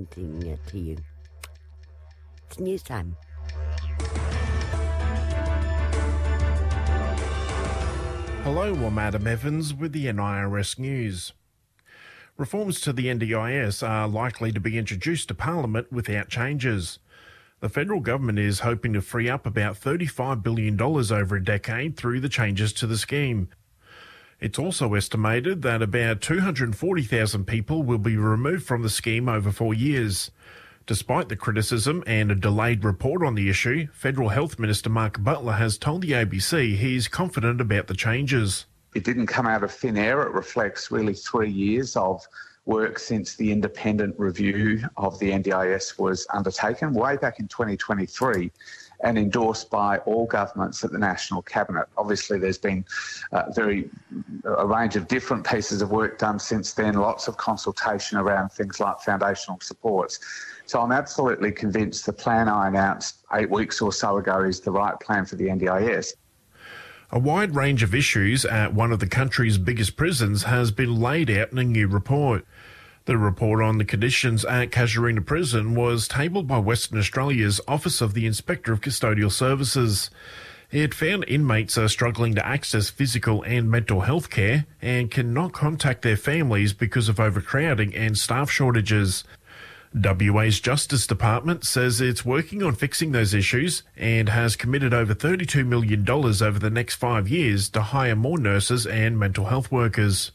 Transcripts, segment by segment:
presenting to you. It's news time. Hello, I'm Adam Evans with the NIRS News. Reforms to the NDIS are likely to be introduced to Parliament without changes. The federal government is hoping to free up about $35 billion over a decade through the changes to the scheme. It's also estimated that about 240,000 people will be removed from the scheme over 4 years. Despite the criticism and a delayed report on the issue, Federal Health Minister Mark Butler has told the ABC he's confident about the changes. It didn't come out of thin air. It reflects really 3 years of work since the independent review of the NDIS was undertaken way back in 2023 and endorsed by all governments at the National Cabinet. Obviously, there's been a range of different pieces of work done since then, lots of consultation around things like foundational supports. So I'm absolutely convinced the plan I announced 8 weeks or so ago is the right plan for the NDIS. A wide range of issues at one of the country's biggest prisons has been laid out in a new report. The report on the conditions at Casuarina Prison was tabled by Western Australia's Office of the Inspector of Custodial Services. It found inmates are struggling to access physical and mental health care and cannot contact their families because of overcrowding and staff shortages. WA's Justice Department says it's working on fixing those issues and has committed over $32 million over the next 5 years to hire more nurses and mental health workers.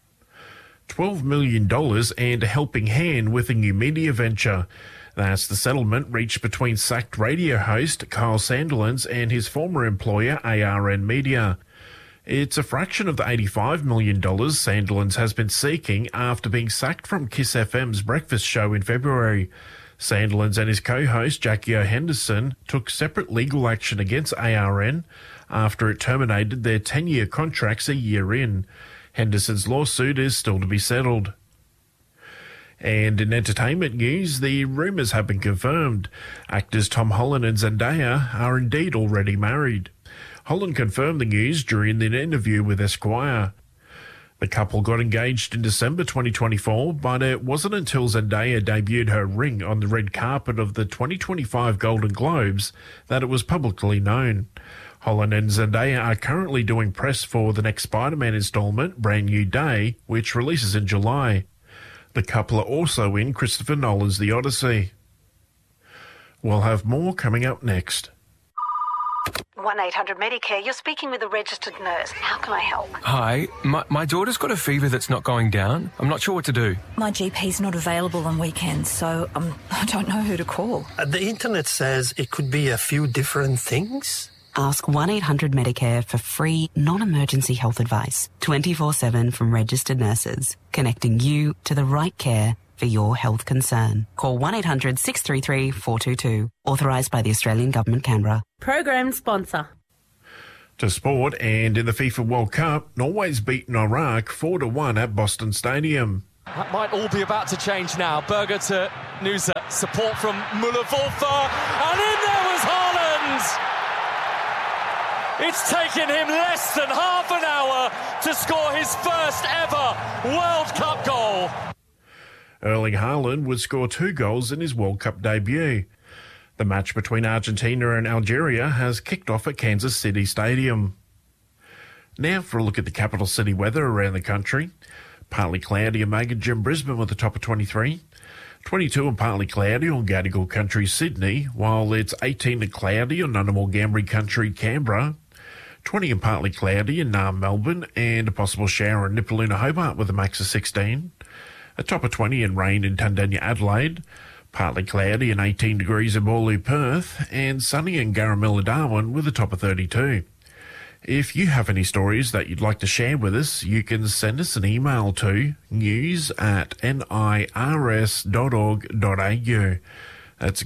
$12 million and a helping hand with a new media venture. That's the settlement reached between sacked radio host Kyle Sandilands and his former employer ARN Media. It's a fraction of the $85 million Sandilands has been seeking after being sacked from Kiss FM's breakfast show in February. Sandilands and his co-host Jackie O. Henderson took separate legal action against ARN after it terminated their 10-year contracts a year in. Henderson's lawsuit is still to be settled. And in entertainment news, the rumours have been confirmed. Actors Tom Holland and Zendaya are indeed already married. Holland confirmed the news during an interview with Esquire. The couple got engaged in December 2024, but it wasn't until Zendaya debuted her ring on the red carpet of the 2025 Golden Globes that it was publicly known. Holland and Zendaya are currently doing press for the next Spider-Man installment, Brand New Day, which releases in July. The couple are also in Christopher Nolan's The Odyssey. We'll have more coming up next. 1-800-MEDICARE, you're speaking with a registered nurse. How can I help? Hi, my daughter's got a fever that's not going down. I'm not sure what to do. My GP's not available on weekends, so I don't know who to call. The internet says it could be a few different things. Ask 1-800-MEDICARE for free, non-emergency health advice, 24/7 from registered nurses, connecting you to the right care for your health concern. Call 1-800-633-422. Authorised by the Australian Government, Canberra. Program sponsor. To sport, and in the FIFA World Cup, Norway's beaten Iraq 4-1 at Boston Stadium. That might all be about to change now. Berger to Nusa. Support from Müller-Wolfer. And in there was Haaland! It's taken him less than half an hour to score his first ever World Cup goal. Erling Haaland would score 2 goals in his World Cup debut. The match between Argentina and Algeria has kicked off at Kansas City Stadium. Now for a look at the capital city weather around the country. Partly cloudy and Meganjim in Brisbane with a top of 23. 22 and partly cloudy on Gadigal Country, Sydney, while it's 18 and cloudy on Ngunnawal Ngambri Country, Canberra. 20 and partly cloudy in Naarm, Melbourne, and a possible shower in Nipaluna, Hobart with a max of 16. A top of 20 and rain in Tundanya, Adelaide. Partly cloudy and 18 degrees in Boorloo, Perth, and sunny in Garamilla, Darwin with a top of 32. If you have any stories that you'd like to share with us, you can send us an email to news@nirs.org.au. That's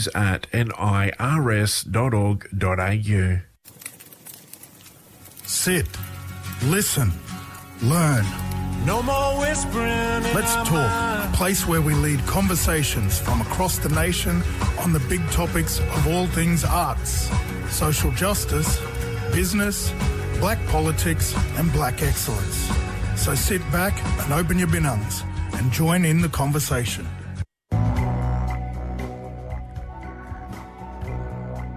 news@nirs.org.au. Sit, listen, learn. No more whispering. Let's talk, a place where we lead conversations from across the nation on the big topics of all things arts, social justice, business, black politics and black excellence. So sit back and open your binungs and join in the conversation.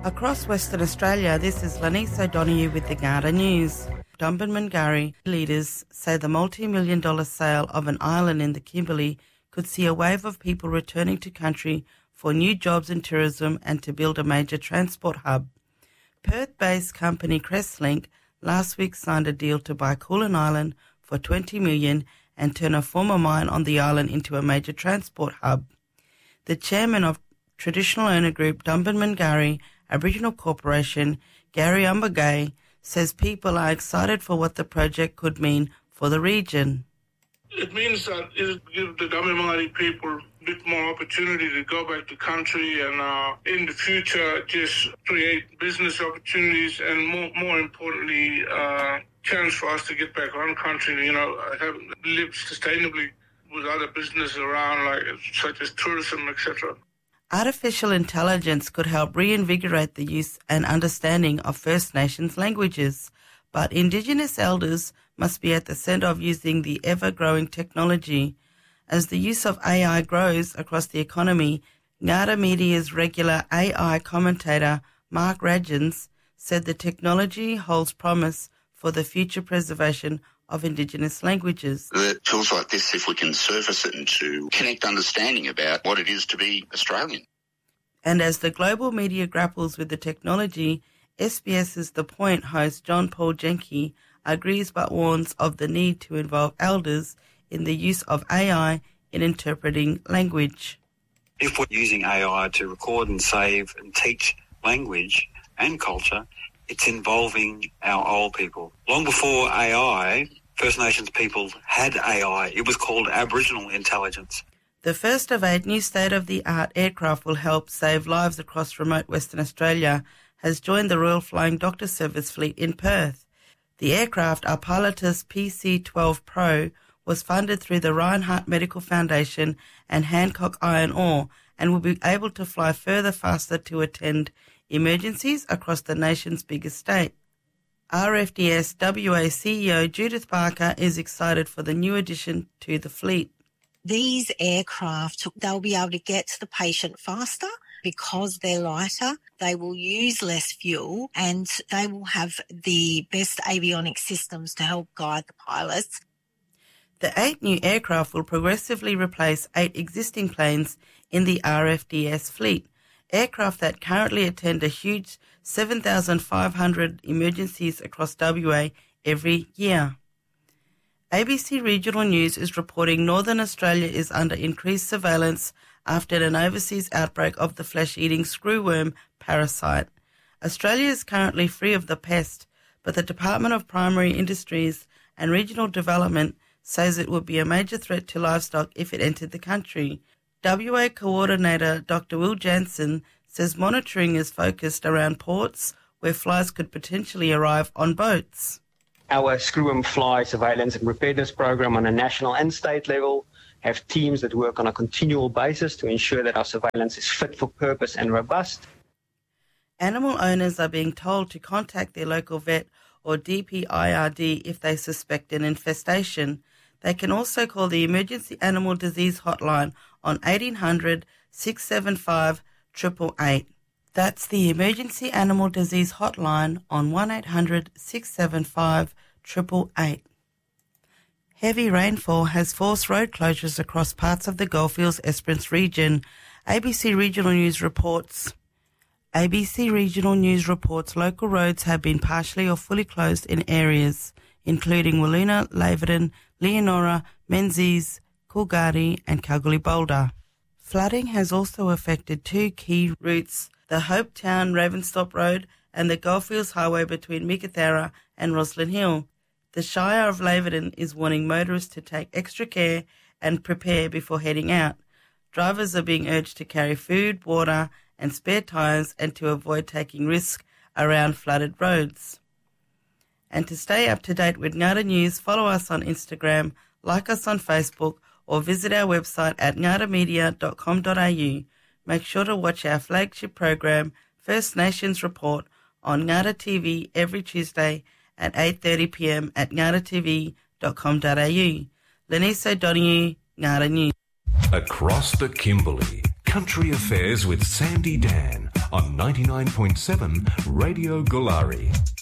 Across Western Australia, this is Lanice O'Donoghue with the Ngada News. Dumbarton-Mungari leaders say the multi-million-dollar sale of an island in the Kimberley could see a wave of people returning to country for new jobs in tourism and to build a major transport hub. Perth-based company Crestlink last week signed a deal to buy Kulin Island for $20 million and turn a former mine on the island into a major transport hub. The chairman of traditional owner group Dumbarton-Mungari Aboriginal Corporation, Gary Umbagay, says people are excited for what the project could mean for the region. It means that it gives the Dumbarton-Mungari people a bit more opportunity to go back to country and in the future just create business opportunities and more importantly, chance for us to get back on country, have live sustainably with other businesses around, such as tourism, etc. Artificial intelligence could help reinvigorate the use and understanding of First Nations languages, but Indigenous elders must be at the centre of using the ever-growing technology. As the use of AI grows across the economy, Ngada Media's regular AI commentator Mark Radjens said the technology holds promise for the future preservation of Indigenous languages. Tools like this, if we can surface it and to connect understanding about what it is to be Australian. And as the global media grapples with the technology, SBS's The Point host John Paul Jenke agrees but warns of the need to involve elders in the use of AI in interpreting language. If we're using AI to record and save and teach language and culture, it's involving our old people. Long before AI, First Nations people had AI. It was called Aboriginal intelligence. The first of 8 new state-of-the-art aircraft will help save lives across remote Western Australia, has joined the Royal Flying Doctor Service fleet in Perth. The aircraft, our Pilatus PC-12 Pro, was funded through the Reinhardt Medical Foundation and Hancock Iron Ore and will be able to fly further faster to attend emergencies across the nation's biggest state. RFDS WA CEO Judith Barker is excited for the new addition to the fleet. These aircraft, they'll be able to get to the patient faster because they're lighter. They will use less fuel and they will have the best avionic systems to help guide the pilots. The 8 new aircraft will progressively replace 8 existing planes in the RFDS fleet, aircraft that currently attend a huge 7,500 emergencies across WA every year. ABC Regional News is reporting Northern Australia is under increased surveillance after an overseas outbreak of the flesh-eating screwworm parasite. Australia is currently free of the pest, but the Department of Primary Industries and Regional Development says it would be a major threat to livestock if it entered the country. WA Coordinator Dr. Will Jansen says monitoring is focused around ports where flies could potentially arrive on boats. Our screwworm fly surveillance and preparedness program on a national and state level have teams that work on a continual basis to ensure that our surveillance is fit for purpose and robust. Animal owners are being told to contact their local vet or DPIRD if they suspect an infestation. They can also call the Emergency Animal Disease Hotline on 1800 675 888. That's the Emergency Animal Disease Hotline on 1800 675 888. Heavy rainfall has forced road closures across parts of the Goldfields-Esperance region. ABC Regional News reports local roads have been partially or fully closed in areas including Wiluna, Laverton, Leonora, Menzies, Coolgardie and Kalgoorlie-Boulder. Flooding has also affected 2 key routes, the Hopetown-Ravenstop Road and the Goldfields Highway between Meekatharra and Roslyn Hill. The Shire of Laverton is warning motorists to take extra care and prepare before heading out. Drivers are being urged to carry food, water and spare tyres and to avoid taking risks around flooded roads. And to stay up to date with Ngada News, follow us on Instagram, like us on Facebook or visit our website at ngadamedia.com.au. Make sure to watch our flagship program, First Nations Report, on Ngada TV every Tuesday at 8:30pm at ngadatv.com.au. Lanice O'Donoghue, Ngada News. Across the Kimberley, Country Affairs with Sandy Dan on 99.7 Radio Gulari.